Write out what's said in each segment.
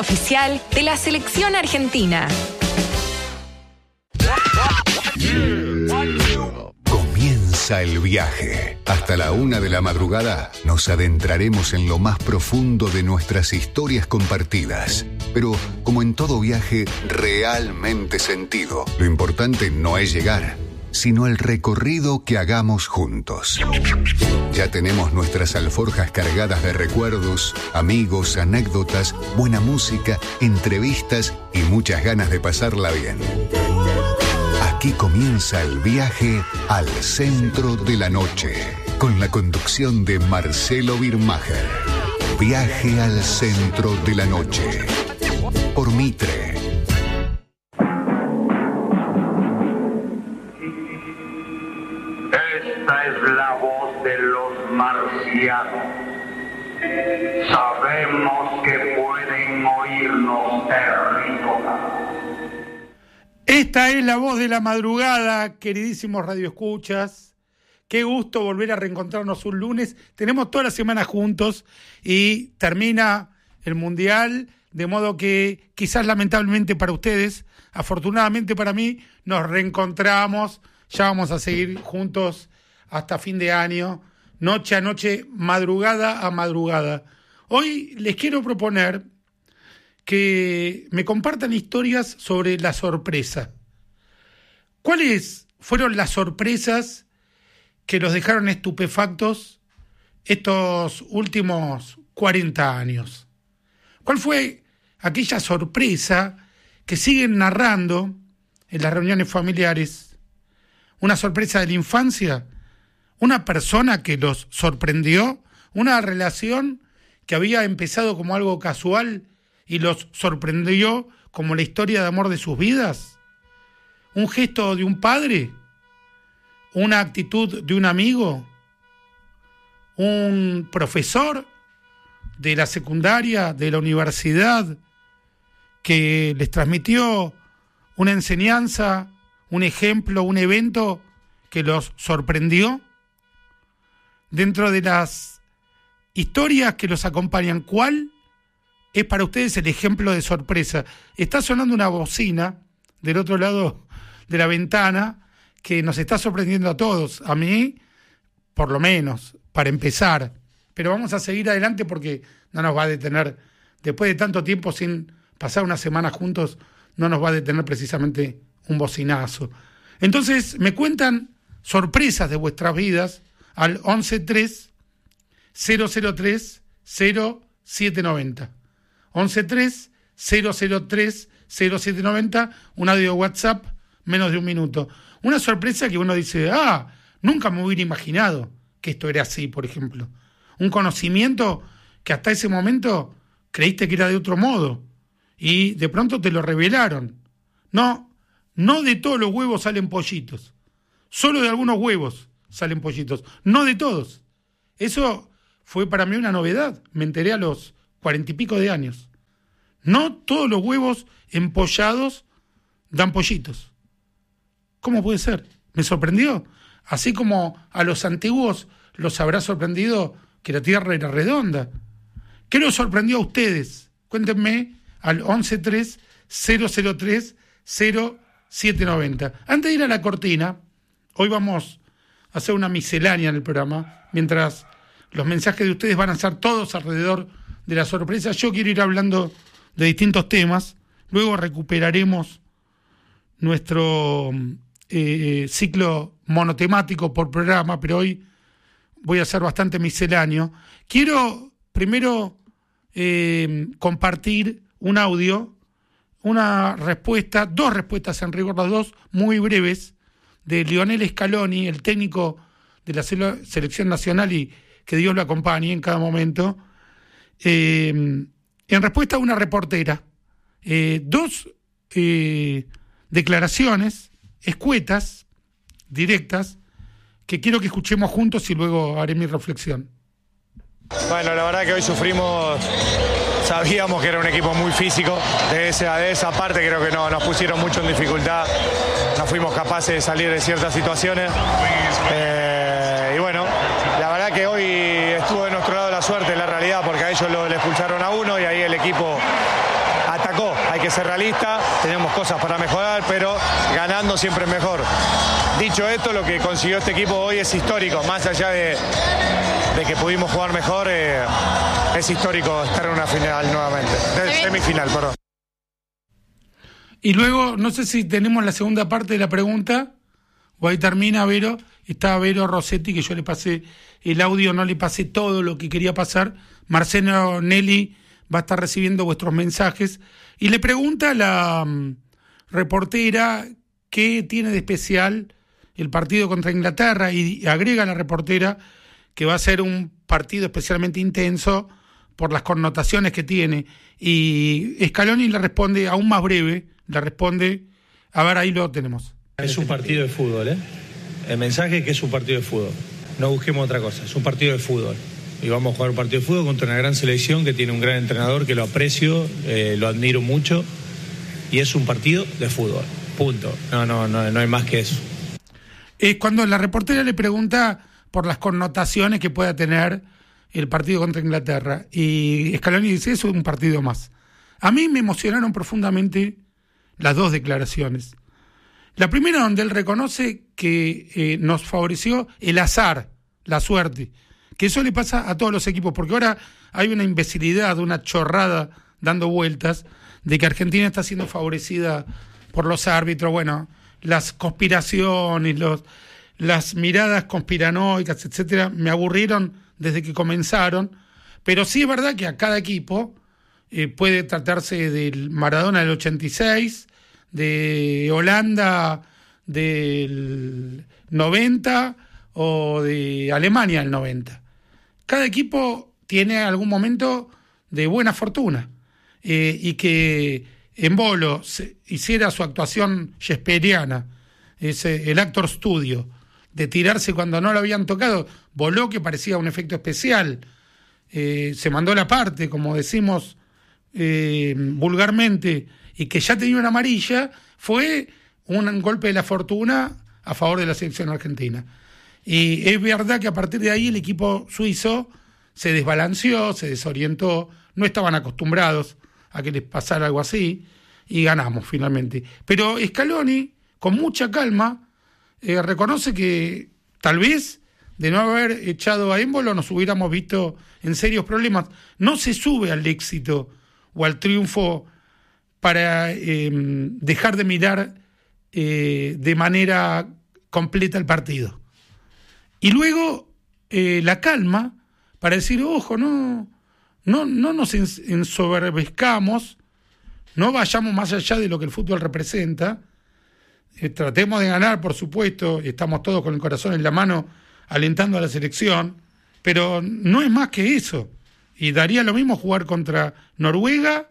Oficial de la selección argentina. Comienza el viaje. Hasta la 1 de la madrugada nos adentraremos en lo más profundo de nuestras historias compartidas. Pero, como en todo viaje, realmente sentido. Lo importante no es llegar, sino el recorrido que hagamos juntos. Ya tenemos nuestras alforjas cargadas de recuerdos, amigos, anécdotas, buena música, entrevistas y muchas ganas de pasarla bien. Aquí comienza el viaje al centro de la noche, con la conducción de Marcelo Birmacher. Viaje al centro de la noche, por Mitre. Esta es la voz de los marcianos. Sabemos que pueden oírnos, terrícolas. Esta es la voz de la madrugada, queridísimos radioescuchas. Qué gusto volver a reencontrarnos un lunes. Tenemos toda la semana juntos y termina el Mundial, de modo que quizás lamentablemente para ustedes, afortunadamente para mí, nos reencontramos. Ya vamos a seguir juntos hasta fin de año, noche a noche, madrugada a madrugada. Hoy les quiero proponer que me compartan historias sobre la sorpresa. ¿Cuáles fueron las sorpresas que los dejaron estupefactos estos últimos 40 años? ¿Cuál fue aquella sorpresa que siguen narrando en las reuniones familiares? ¿Una sorpresa de la infancia? ¿Una persona que los sorprendió? ¿Una relación que había empezado como algo casual y los sorprendió como la historia de amor de sus vidas? ¿Un gesto de un padre? ¿Una actitud de un amigo? ¿Un profesor de la secundaria, de la universidad, que les transmitió una enseñanza, un ejemplo, un evento que los sorprendió? Dentro de las historias que los acompañan, ¿cuál es para ustedes el ejemplo de sorpresa? Está sonando una bocina del otro lado de la ventana que nos está sorprendiendo a todos, a mí por lo menos, para empezar. Pero vamos a seguir adelante porque no nos va a detener, después de tanto tiempo sin pasar una semana juntos, no nos va a detener precisamente un bocinazo. Entonces me cuentan sorpresas de vuestras vidas al 11-3-003-0790. 11-3-003-0790, un audio de WhatsApp, menos de un minuto. Una sorpresa que uno dice, nunca me hubiera imaginado que esto era así, por ejemplo. Un conocimiento que hasta ese momento creíste que era de otro modo y de pronto te lo revelaron. No de todos los huevos salen pollitos. Solo de algunos huevos salen pollitos. No de todos. Eso fue para mí una novedad. Me enteré a los 40 y pico de años. No todos los huevos empollados dan pollitos. ¿Cómo puede ser? Me sorprendió. Así como a los antiguos los habrá sorprendido que la Tierra era redonda. ¿Qué los sorprendió a ustedes? Cuéntenme al 11-3-003-0790. Antes de ir a la cortina, hoy vamos a hacer una miscelánea en el programa, mientras los mensajes de ustedes van a ser todos alrededor de la sorpresa. Yo quiero ir hablando de distintos temas, luego recuperaremos nuestro ciclo monotemático por programa, pero hoy voy a hacer bastante misceláneo. Quiero primero compartir un audio, una respuesta, dos respuestas en rigor, las dos muy breves, de Lionel Scaloni, el técnico de la selección nacional, y que Dios lo acompañe en cada momento, en respuesta a una reportera. Dos declaraciones escuetas, directas, que quiero que escuchemos juntos y luego haré mi reflexión. Bueno, la verdad que hoy sufrimos, sabíamos que era un equipo muy físico, de esa parte creo que no, nos pusieron mucho en dificultad, no fuimos capaces de salir de ciertas situaciones, y bueno, la verdad que hoy estuvo de nuestro lado la suerte, la realidad, porque a ellos le expulsaron a uno y ahí el equipo hay que ser realista, tenemos cosas para mejorar, pero ganando siempre es mejor. Dicho esto, lo que consiguió este equipo hoy es histórico, más allá de que pudimos jugar mejor, es histórico estar en una final nuevamente, semifinal, perdón. Y luego, no sé si tenemos la segunda parte de la pregunta, o ahí termina Vero. Está Vero Rossetti, que yo le pasé el audio, no le pasé todo lo que quería pasar. Marcelo Nelly va a estar recibiendo vuestros mensajes. Y le pregunta a la reportera qué tiene de especial el partido contra Inglaterra, y agrega a la reportera que va a ser un partido especialmente intenso por las connotaciones que tiene. Y Scaloni le responde, aún más breve, le responde, a ver, ahí lo tenemos. Es un partido de fútbol, ¿eh? El mensaje es que es un partido de fútbol. No busquemos otra cosa, es un partido de fútbol. Y vamos a jugar un partido de fútbol contra una gran selección que tiene un gran entrenador que lo aprecio, lo admiro mucho. Y es un partido de fútbol, punto. No hay más que eso. Es cuando la reportera le pregunta por las connotaciones que pueda tener el partido contra Inglaterra. Y Scaloni dice, eso es un partido más. A mí me emocionaron profundamente las dos declaraciones. La primera, donde él reconoce que nos favoreció el azar, la suerte, que eso le pasa a todos los equipos, porque ahora hay una imbecilidad, una chorrada dando vueltas, de que Argentina está siendo favorecida por los árbitros, bueno, las conspiraciones, las miradas conspiranoicas, etcétera, me aburrieron desde que comenzaron, pero sí es verdad que a cada equipo puede tratarse del Maradona del 86, de Holanda del 90 o de Alemania del 90. Cada equipo tiene algún momento de buena fortuna, y que en Bolo hiciera su actuación shakespeariana, el actor studio, de tirarse cuando no lo habían tocado, voló que parecía un efecto especial, se mandó la parte, como decimos vulgarmente, y que ya tenía una amarilla, fue un golpe de la fortuna a favor de la selección argentina. Y es verdad que a partir de ahí el equipo suizo se desbalanceó, se desorientó, no estaban acostumbrados a que les pasara algo así, y ganamos finalmente. Pero Scaloni, con mucha calma, reconoce que tal vez de no haber echado a Embolo nos hubiéramos visto en serios problemas. No se sube al éxito o al triunfo para dejar de mirar de manera completa el partido. Y luego la calma para decir, ojo, no nos ensoberbezcamos, no vayamos más allá de lo que el fútbol representa, tratemos de ganar, por supuesto, estamos todos con el corazón en la mano alentando a la selección, pero no es más que eso. Y daría lo mismo jugar contra Noruega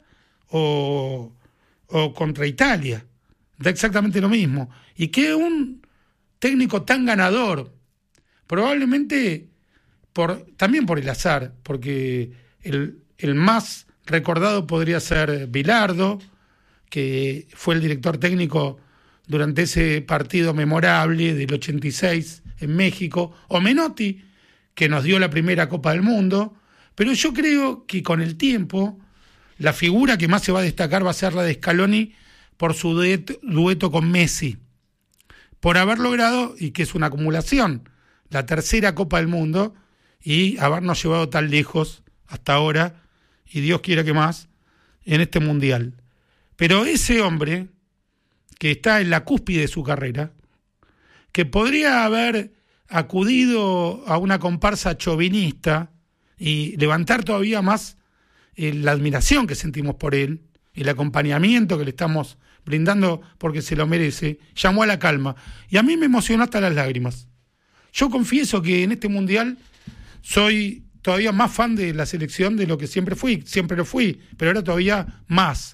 o contra Italia. Da exactamente lo mismo. Y que un técnico tan ganador, probablemente también por el azar, porque el más recordado podría ser Bilardo, que fue el director técnico durante ese partido memorable del 86 en México, o Menotti, que nos dio la primera Copa del Mundo. Pero yo creo que con el tiempo la figura que más se va a destacar va a ser la de Scaloni por su dueto con Messi, por haber logrado, y que es una acumulación, la tercera Copa del Mundo y habernos llevado tan lejos hasta ahora, y Dios quiera que más, en este Mundial. Pero ese hombre que está en la cúspide de su carrera, que podría haber acudido a una comparsa chauvinista y levantar todavía más la admiración que sentimos por él, el acompañamiento que le estamos brindando porque se lo merece, llamó a la calma. Y a mí me emocionó hasta las lágrimas. Yo confieso que en este Mundial soy todavía más fan de la selección de lo que siempre lo fui, pero ahora todavía más.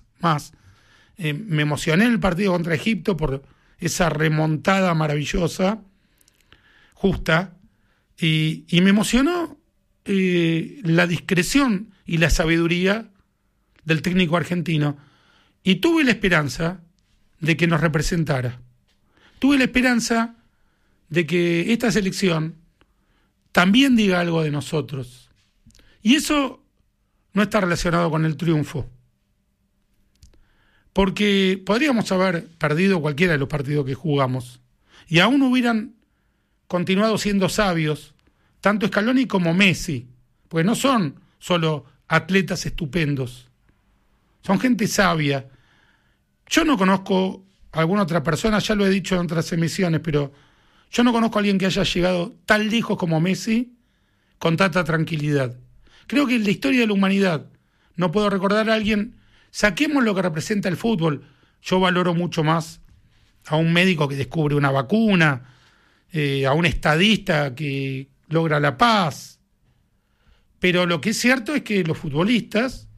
Me emocioné en el partido contra Egipto por esa remontada maravillosa, justa, y me emocionó la discreción y la sabiduría del técnico argentino, y tuve la esperanza de que nos representara. Tuve la esperanza de que esta selección también diga algo de nosotros. Y eso no está relacionado con el triunfo. porque podríamos haber perdido cualquiera de los partidos que jugamos y aún hubieran continuado siendo sabios, tanto Scaloni como Messi, porque no son solo atletas estupendos, son gente sabia. Yo no conozco a alguna otra persona, ya lo he dicho en otras emisiones, pero yo no conozco a alguien que haya llegado tan lejos como Messi con tanta tranquilidad. Creo que en la historia de la humanidad no puedo recordar a alguien. Saquemos lo que representa el fútbol. Yo valoro mucho más a un médico que descubre una vacuna, a un estadista que logra la paz. Pero lo que es cierto es que los futbolistas,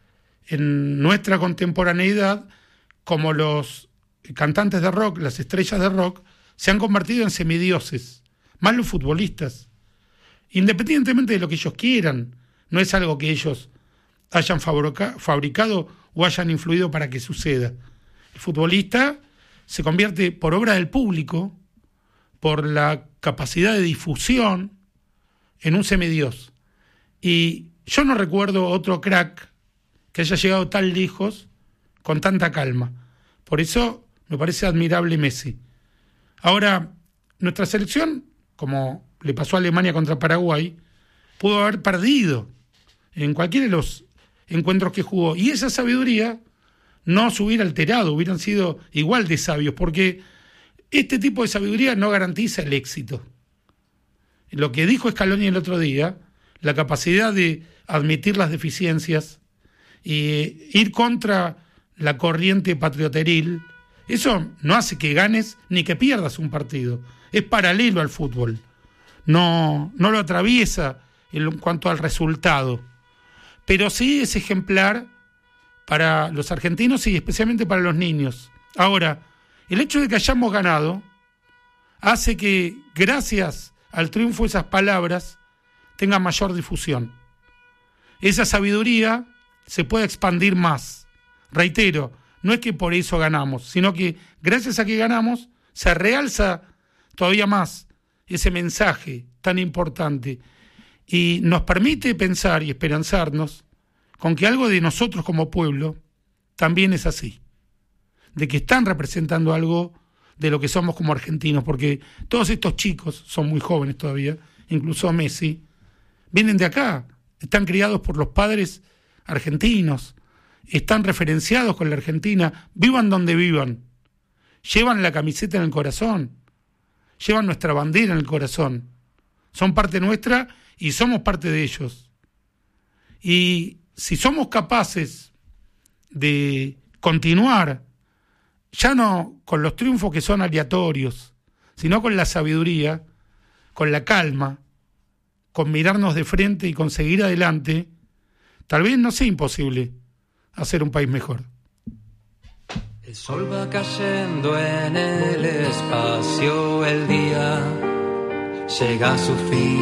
en nuestra contemporaneidad, como los cantantes de rock, las estrellas de rock, se han convertido en semidioses, más los futbolistas. Independientemente de lo que ellos quieran, no es algo que ellos hayan fabricado o hayan influido para que suceda. El futbolista se convierte, por obra del público, por la capacidad de difusión, en un semidios. Y yo no recuerdo otro crack que haya llegado tan lejos con tanta calma. Por eso me parece admirable Messi. Ahora, nuestra selección, como le pasó a Alemania contra Paraguay, pudo haber perdido en cualquiera de los encuentros que jugó. Y esa sabiduría no se hubiera alterado, hubieran sido igual de sabios, porque este tipo de sabiduría no garantiza el éxito. Lo que dijo Scaloni el otro día, la capacidad de admitir las deficiencias y ir contra la corriente patrioteril, eso no hace que ganes ni que pierdas un partido. Es paralelo al fútbol. No lo atraviesa en cuanto al resultado. Pero sí es ejemplar para los argentinos y especialmente para los niños. Ahora, el hecho de que hayamos ganado hace que, gracias al triunfo de esas palabras, tenga mayor difusión. Esa sabiduría se puede expandir más. Reitero, no es que por eso ganamos, sino que gracias a que ganamos se realza todavía más ese mensaje tan importante y nos permite pensar y esperanzarnos con que algo de nosotros como pueblo también es así, de que están representando algo de lo que somos como argentinos, porque todos estos chicos son muy jóvenes todavía, incluso Messi, vienen de acá, están criados por los padres argentinos, están referenciados con la Argentina, vivan donde vivan, llevan la camiseta en el corazón, llevan nuestra bandera en el corazón, son parte nuestra y somos parte de ellos. Y si somos capaces de continuar, ya no con los triunfos que son aleatorios, sino con la sabiduría, con la calma, con mirarnos de frente y con seguir adelante, tal vez no sea imposible hacer un país mejor. El sol va cayendo en el espacio, el día llega a su fin.